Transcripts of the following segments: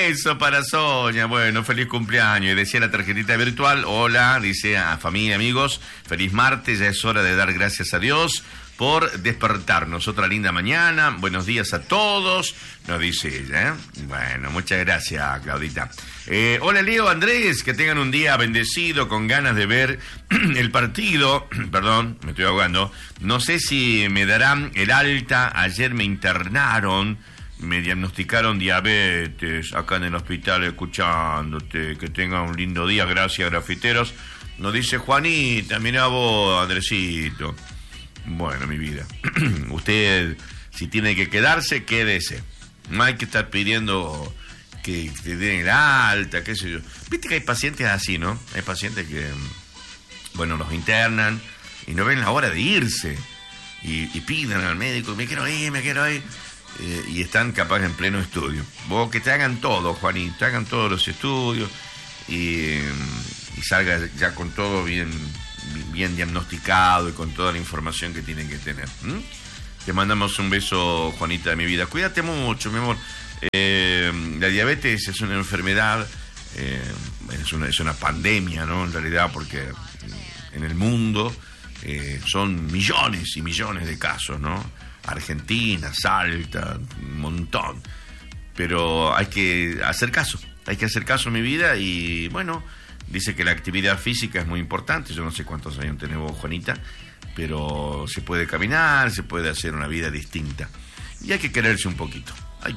beso para Sonia. Bueno, feliz cumpleaños. Y decía la tarjetita virtual, hola, dice a familia, amigos, feliz martes, ya es hora de dar gracias a Dios por despertarnos. Otra linda mañana, buenos días a todos, nos dice ella, ¿eh? Bueno, muchas gracias, Claudita. Hola, Leo, Andrés, que tengan un día bendecido, con ganas de ver el partido. Perdón, me estoy ahogando. No sé si me darán el alta, ayer me internaron, me diagnosticaron diabetes, acá en el hospital escuchándote. Que tengan un lindo día, gracias, grafiteros. Nos dice Juanita, mirá vos, Andresito. Bueno, mi vida, usted, si tiene que quedarse, quédese. No hay que estar pidiendo que te den el alta, qué sé yo. Viste que hay pacientes así, ¿no? Hay pacientes que, bueno, los internan y no ven la hora de irse. Y piden al médico, me quiero ir. Y están capaz en pleno estudio. Vos que te hagan todo, Juanito, te hagan todos los estudios y salga ya con todo bien diagnosticado y con toda la información que tienen que tener. Te mandamos un beso, Juanita, de mi vida. Cuídate mucho, mi amor. La diabetes es una enfermedad, es una pandemia, ¿no? En realidad, porque en el mundo son millones y millones de casos, ¿no? Argentina, Salta, un montón. Pero hay que hacer caso, mi vida, y bueno, dice que la actividad física es muy importante. Yo no sé cuántos años tenés vos, Juanita, pero se puede caminar, se puede hacer una vida distinta. Y hay que quererse un poquito.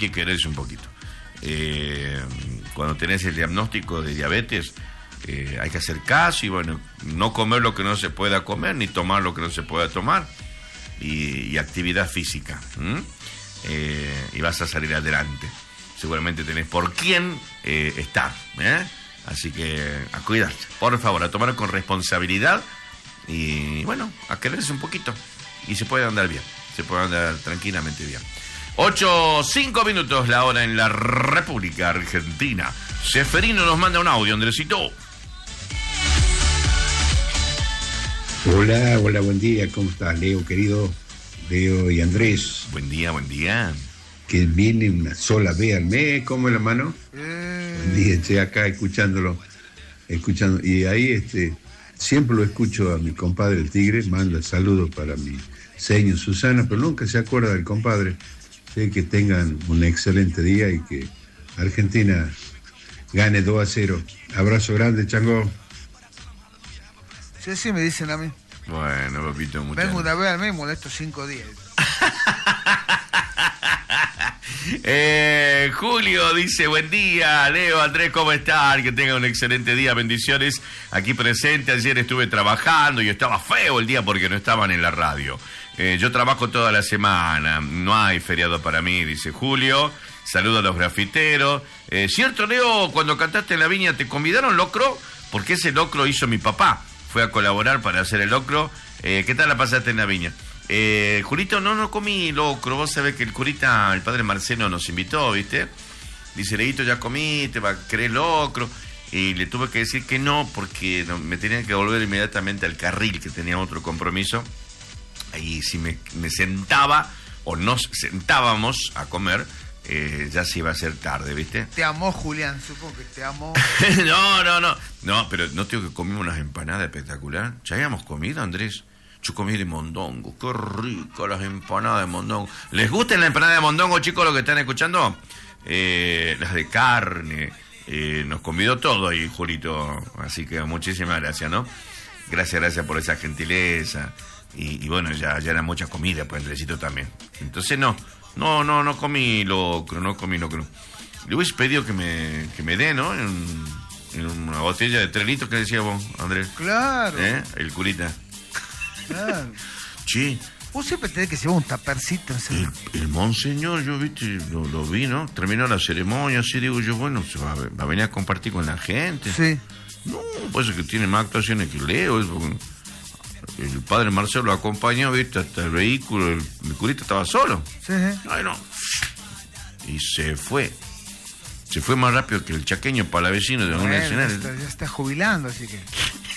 Cuando tenés el diagnóstico de diabetes, hay que hacer caso y, bueno, no comer lo que no se pueda comer, ni tomar lo que no se pueda tomar, y actividad física. Y vas a salir adelante. Seguramente tenés por quién estar, Así que a cuidarse, por favor, a tomar con responsabilidad y, bueno, a quererse un poquito. Y se puede andar bien, se puede andar tranquilamente bien. 8:05 minutos la hora en la República Argentina. Seferino nos manda un audio, Andresito. Hola, buen día, ¿cómo estás, Leo, querido? Leo y Andrés. Buen día. Que viene una sola vez al mes, ¿cómo es la mano? Buen día, estoy acá escuchando, y ahí siempre lo escucho a mi compadre el Tigre, manda saludos para mi seño Susana, pero nunca se acuerda del compadre. Sé que tengan un excelente día y que Argentina gane 2-0. Abrazo grande, Chango. Sí, me dicen a mí. Bueno, papito, muchas vengo una vez al mes, molesto 5 días. Julio dice, buen día, Leo, Andrés, ¿cómo están? Que tengan un excelente día, bendiciones. Aquí presente, ayer estuve trabajando y estaba feo el día porque no estaban en la radio. Yo trabajo toda la semana, no hay feriado para mí, dice Julio. Saludo a los grafiteros. ¿Cierto, Leo, cuando cantaste en la viña te convidaron locro? Porque ese locro hizo mi papá. Fue a colaborar para hacer el locro. ¿Qué tal la pasaste en la viña? Julito, no comí locro. Vos sabés que el curita, el padre Marcelo, nos invitó, ¿viste? Dice, Leito, ya comí, te va a querer locro. Y le tuve que decir que no, porque me tenían que volver inmediatamente al carril, que tenía otro compromiso. Y si me sentaba, o nos sentábamos a comer, ya se iba a hacer tarde, ¿viste? Te amó, Julián, supongo que te amó. No, pero no tengo que comer unas empanadas espectaculares. ¿Ya habíamos comido, Andrés? Yo comí de mondongo, qué rico las empanadas de mondongo. ¿Les gustan las empanadas de mondongo, chicos, los que están escuchando? Las de carne, nos convidó todo ahí, Julito, así que muchísimas gracias, ¿no? Gracias por esa gentileza, y bueno, ya era mucha comida, pues Andresito también. Entonces no comí locro, Le hubiese pedido que me dé, ¿no? En una botella de 3 litros, que decía vos, Andrés. Claro. El curita. Claro. Sí. Vos siempre tenés que llevar un tapercito. El monseñor, yo lo vi, ¿no? Terminó la ceremonia, así digo yo, bueno, se va a venir a compartir con la gente. Sí. No, pues es que tiene más actuaciones que Leo. El padre Marcelo lo acompañó, ¿viste? Hasta el vehículo, el curita estaba solo. Sí. Ay, no. Y se fue. Se fue más rápido que el chaqueño palavecino de la Universidad Nacional. Ya está jubilando, así que...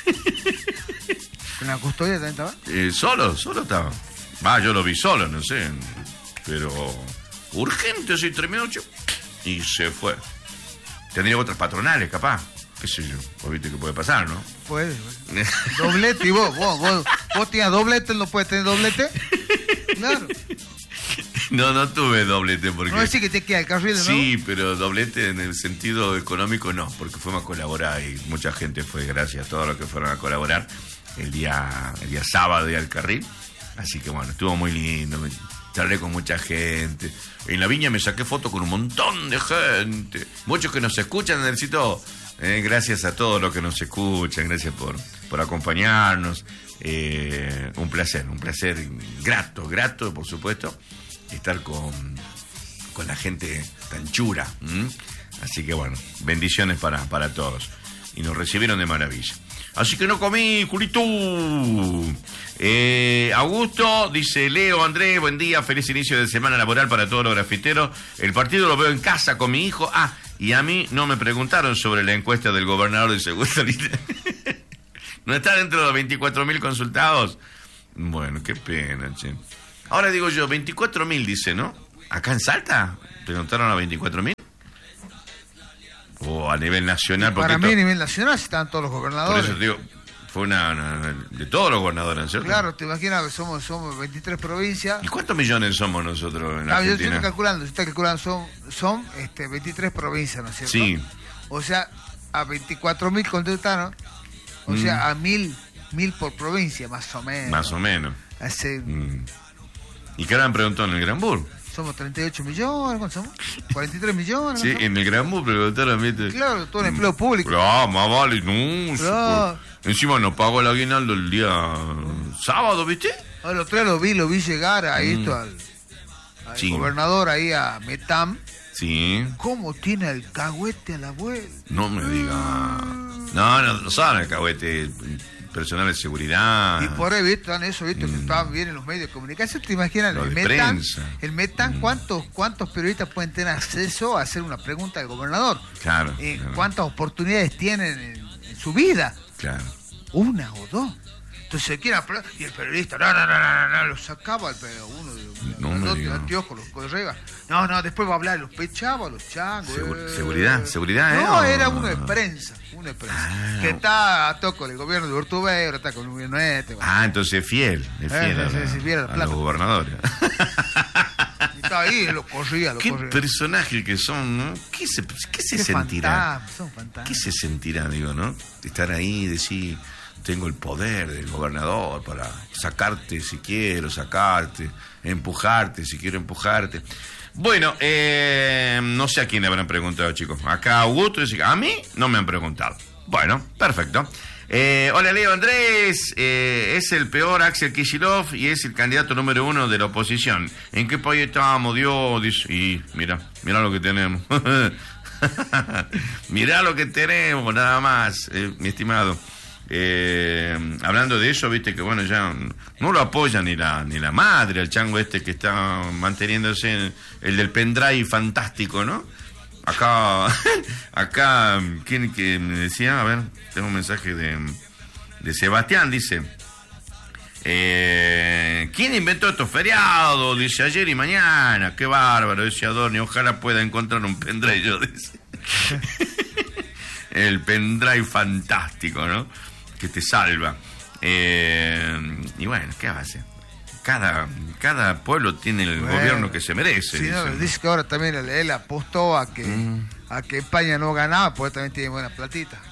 ¿En la custodia también estaba? Solo estaba. Yo lo vi solo, no sé. Pero urgente, así terminó y se fue. Tendría otras patronales, capaz. Qué sé yo, vos viste que puede pasar, ¿no? Puede. Doblete, y vos tenías doblete, ¿no puedes tener doblete? Claro. No tuve doblete porque... No decís que te queda el carril, ¿no? Sí, pero doblete en el sentido económico no, porque fuimos a colaborar y mucha gente fue, gracias a todos los que fueron a colaborar el día sábado y al carril. Así que bueno, estuvo muy lindo, charlé con mucha gente. En la viña me saqué fotos con un montón de gente. Muchos que nos escuchan, necesito... gracias a todos los que nos escuchan, gracias por acompañarnos. Un placer grato, por supuesto, estar con la gente tan chura. Así que bueno, bendiciones para todos. Y nos recibieron de maravilla. Así que no comí, Julito. Augusto dice: Leo, Andrés, buen día, feliz inicio de semana laboral para todos los grafiteros. El partido lo veo en casa con mi hijo. Y a mí no me preguntaron sobre la encuesta del gobernador de Segundo Línea. ¿No está dentro de los 24.000 consultados? Bueno, qué pena, che. Ahora digo yo, 24.000 dice, ¿no? ¿Acá en Salta? ¿Preguntaron a 24.000? ¿O a nivel nacional? Para mí a nivel nacional están todos los gobernadores. Por eso digo, fue una de todos los gobernadores, ¿cierto? Claro, te imaginas que somos 23 provincias. ¿Y cuántos millones somos nosotros en Yo Argentina? estoy calculando, son 23 provincias, ¿no es cierto? Sí. O sea, a 24.000 contestaron, o sea, a 1.000 por provincia, más o menos. Más o menos. Hace, ¿Y qué han preguntado en el Granbur? Somos 38 millones, ¿cuántos somos? 43 millones. Sí, en el Granbur preguntaron. Claro, todo el empleo público. Más vale, no. Claro. Encima nos pagó el aguinaldo el día sábado, ¿viste? El otro día lo vi llegar a esto al Sí. gobernador ahí a Metam. Sí. ¿Cómo tiene el cagüete a la vuelta? No me diga. No saben el cagüete. Personal de seguridad. Y por ahí, ¿viste? Que estaban bien en los medios de comunicación. ¿Te imaginas? Lo de prensa. El Metam, ¿cuántos periodistas pueden tener acceso a hacer una pregunta al gobernador? Claro. ¿Cuántas oportunidades tienen en su vida? Claro. Una o dos. Entonces se quieren y el periodista lo sacaba uno de los anteojos, los corregas. No, después va a hablar, los pechaba, los changos. Seguridad, No, era uno de prensa. Que está a toco el gobierno de Urtubero, está con un gobierno este. Entonces es fiel a los gobernadores. Y estaba ahí, lo corría. Qué personajes que son, ¿no? ¿Qué se sentirá? Son fantásticos. ¿Qué se sentirá, digo, no? Estar ahí y decir, tengo el poder del gobernador para sacarte si quiero sacarte, empujarte si quiero empujarte. Bueno, no sé a quién le habrán preguntado, chicos. Acá Augusto dice, a mí no me han preguntado. Bueno, perfecto. Hola, Leo, Andrés. Es el peor Axel Kicillof y es el candidato número 1 de la oposición. ¿En qué país estábamos, Dios? Dice, y mira lo que tenemos. Mirá lo que tenemos, nada más, mi estimado. Hablando de eso, viste que bueno, ya no lo apoya ni la madre, el chango este que está manteniéndose, el del pendrive fantástico, ¿no? Acá, ¿quién que me decía? A ver, tengo un mensaje de Sebastián, dice, ¿quién inventó estos feriados? Dice, ayer y mañana, qué bárbaro, dice Adorni, ojalá pueda encontrar un pendrive, yo dice. El pendrive fantástico, ¿no? Que te salva. Y bueno, ¿qué va a hacer? Cada pueblo tiene el gobierno que se merece. Sí, dice que ahora también él apostó a que España no ganaba, porque también tiene buena platita.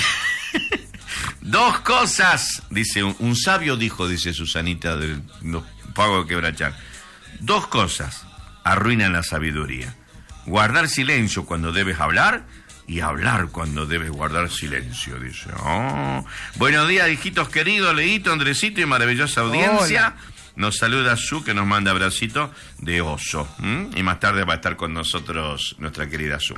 Dos cosas, dice un sabio dijo, dice Susanita de los pagos de quebrachar. Dos cosas arruinan la sabiduría: guardar silencio cuando debes hablar y hablar cuando debes guardar silencio, dice. Buenos días, hijitos queridos, Leito, Andresito y maravillosa audiencia. Hola. Nos saluda Su, que nos manda abracito de oso. Y más tarde va a estar con nosotros nuestra querida Su.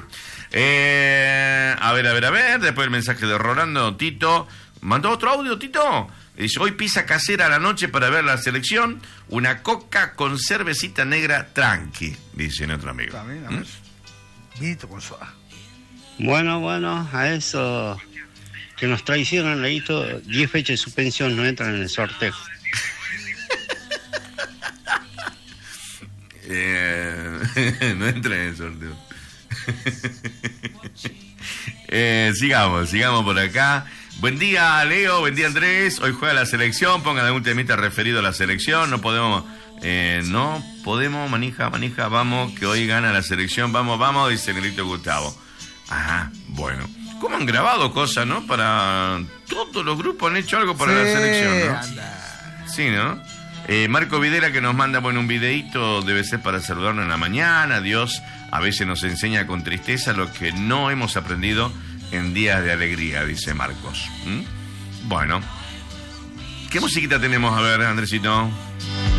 A ver. Después el mensaje de Rolando. Tito, ¿mandó otro audio, Tito? Dice, hoy pizza casera a la noche para ver la selección. Una coca con cervecita negra tranqui, dice nuestro amigo. También, Vinito con soda. Bueno, a eso que nos traicionan, Leito, 10 fechas de suspensión no entran en el sorteo. No entra en el sorteo. Sigamos por acá. Buen día, Leo. Buen día, Andrés. Hoy juega la selección. Pongan algún temita referido a la selección. No podemos, manija, vamos, que hoy gana la selección. Vamos, dice Nelito Gustavo. Ajá, bueno. ¿Cómo han grabado cosas, no? Para todos los grupos han hecho algo para la selección, ¿no? Anda. Sí, ¿no? Marco Videla que nos manda, un videíto, debe ser para saludarnos en la mañana. Dios a veces nos enseña con tristeza lo que no hemos aprendido en días de alegría, dice Marcos. Bueno, ¿qué musiquita tenemos? A ver, Andresito.